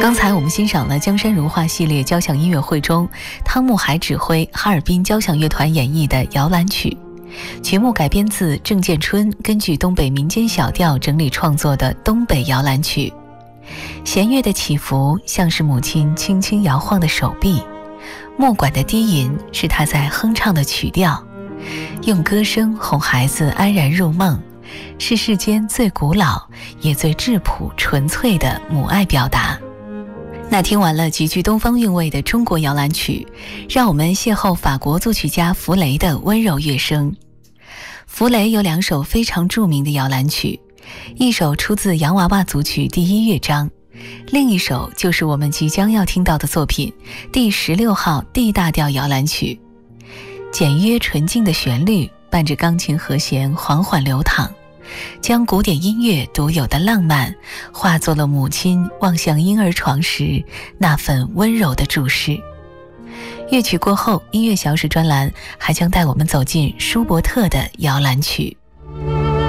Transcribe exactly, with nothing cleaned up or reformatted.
刚才我们欣赏了江山如画系列交响音乐会中汤沐海指挥哈尔滨交响乐团演绎的摇篮曲，曲目改编自郑建春根据东北民间小调整理创作的东北摇篮曲。弦乐的起伏像是母亲轻轻摇晃的手臂，木管的低吟是她在哼唱的曲调，用歌声哄孩子安然入梦，是世间最古老也最质朴纯粹的母爱表达。那听完了极具东方韵味的中国摇篮曲，让我们邂逅法国作曲家弗雷的温柔乐声。弗雷有两首非常著名的摇篮曲，一首出自洋娃娃组曲第一乐章，另一首就是我们即将要听到的作品第十六号 D 大调摇篮曲。简约纯净的旋律伴着钢琴和弦缓缓流淌，将古典音乐独有的浪漫化作了母亲望向婴儿床时那份温柔的注视。乐曲过后，音乐小史专栏还将带我们走进舒伯特的摇篮曲。